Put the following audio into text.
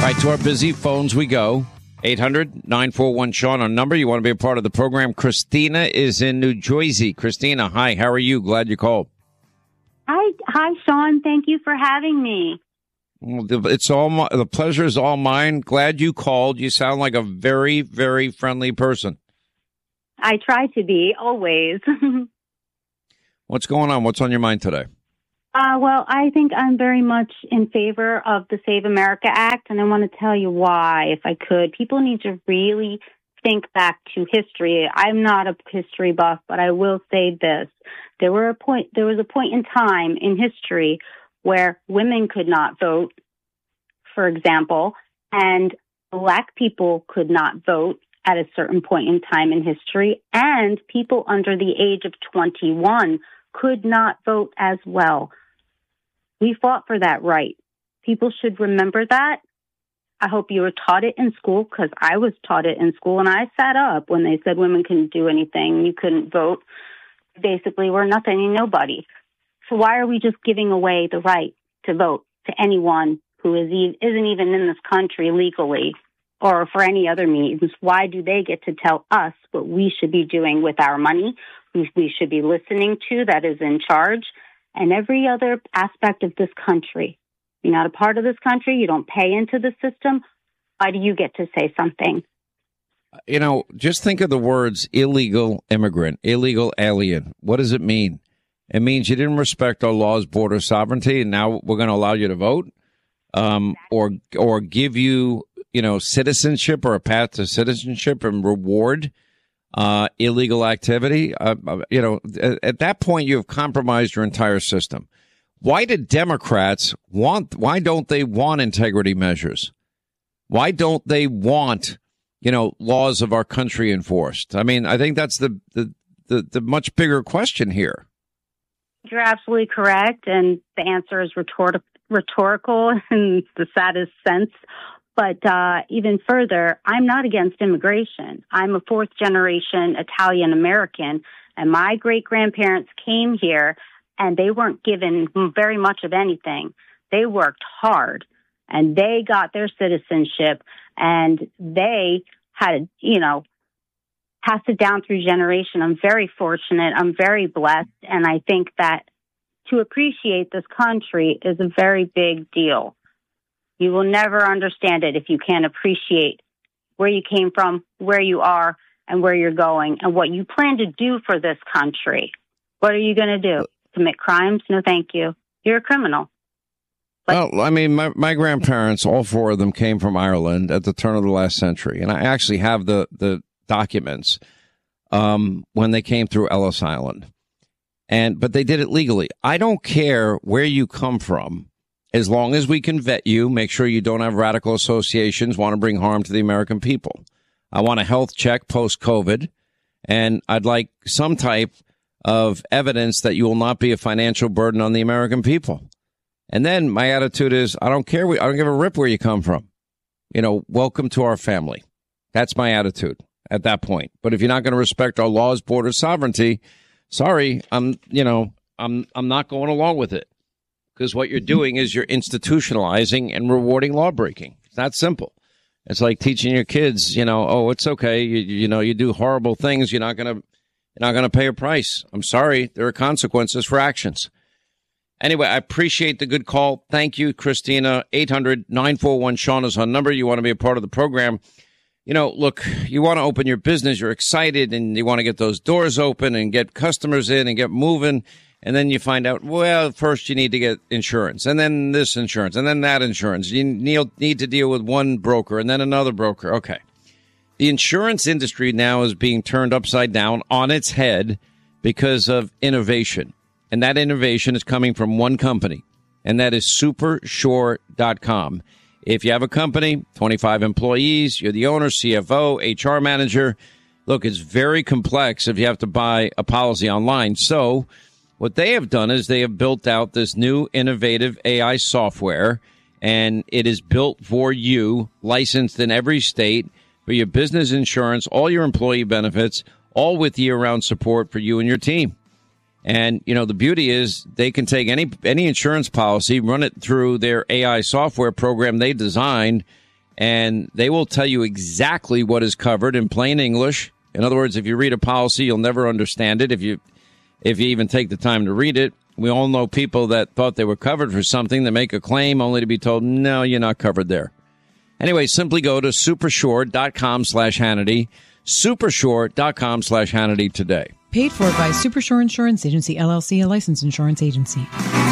All right, to our busy phones we go. 800-941-SEAN, our number. You want to be a part of the program. Christina is in New Jersey. Christina, hi. How are you? Glad you called. Hi, Sean. Thank you for having me. Well, the pleasure is all mine. Glad you called. You sound like a very, very friendly person. I try to be, always. What's going on? What's on your mind today? Well, I think I'm very much in favor of the Save America Act, and I want to tell you why, if I could. People need to really think back to history. I'm not a history buff, but I will say this. There was a point in time in history where women could not vote, for example, and Black people could not vote at a certain point in time in history, and people under the age of 21 could not vote as well. We fought for that right. People should remember that. I hope you were taught it in school, because I was taught it in school, and I sat up when they said women couldn't do anything, you couldn't vote. Basically, we're nothing and nobody. So why are we just giving away the right to vote to anyone who isn't even in this country legally or for any other means? Why do they get to tell us what we should be doing with our money, who we should be listening to that is in charge, and every other aspect of this country? You're not a part of this country. You don't pay into the system. Why do you get to say something? You know, just think of the words illegal immigrant, illegal alien. What does it mean? It means you didn't respect our laws, border sovereignty, and now we're going to allow you to vote, or give you, citizenship or a path to citizenship and reward illegal activity. At that point, you have compromised your entire system. Why do Democrats why don't they want integrity measures? Why don't they want, laws of our country enforced? I mean, I think that's the much bigger question here. You're absolutely correct, and the answer is rhetorical in the saddest sense. But even further, I'm not against immigration. I'm a fourth-generation Italian-American, and my great-grandparents came here, and they weren't given very much of anything. They worked hard, and they got their citizenship, and they had, passed it down through generation. I'm very fortunate. I'm very blessed, and I think that to appreciate this country is a very big deal. You will never understand it if you can't appreciate where you came from, where you are, and where you're going, and what you plan to do for this country. What are you going to do? Commit crimes? No, thank you. You're a criminal. Well, I mean, my grandparents, all four of them, came from Ireland at the turn of the last century, and I actually have the documents when they came through Ellis Island, but they did it legally. I don't care where you come from. As long as we can vet you, make sure you don't have radical associations, want to bring harm to the American people. I want a health check post-COVID, and I'd like some type of evidence that you will not be a financial burden on the American people. And then my attitude is, I don't care. I don't give a rip where you come from. Welcome to our family. That's my attitude at that point. But if you're not going to respect our laws, border sovereignty, sorry, I'm not going along with it. Because what you're doing is you're institutionalizing and rewarding law breaking. It's that simple. It's like teaching your kids, it's okay. You do horrible things. You're not going to pay a price. I'm sorry. There are consequences for actions. Anyway, I appreciate the good call. Thank you, Christina. 800-941-SEAN is our number. You want to be a part of the program. Look, you want to open your business. You're excited and you want to get those doors open and get customers in and get moving. And then you find out, well, first you need to get insurance, and then this insurance, and then that insurance. You need to deal with one broker and then another broker. Okay. The insurance industry now is being turned upside down on its head because of innovation. And that innovation is coming from one company, and that is Supersure.com. If you have a company, 25 employees, you're the owner, CFO, HR manager. Look, it's very complex if you have to buy a policy online. So what they have done is they have built out this new innovative AI software, and it is built for you, licensed in every state, for your business insurance, all your employee benefits, all with year-round support for you and your team. And, the beauty is they can take any insurance policy, run it through their AI software program they designed, and they will tell you exactly what is covered in plain English. In other words, if you read a policy, you'll never understand it if you even take the time to read it. We all know people that thought they were covered for something that make a claim only to be told, no, you're not covered there. Anyway, simply go to supershore.com/Hannity, supershore.com/Hannity today. Paid for by Supershore Insurance Agency, LLC, a licensed insurance agency.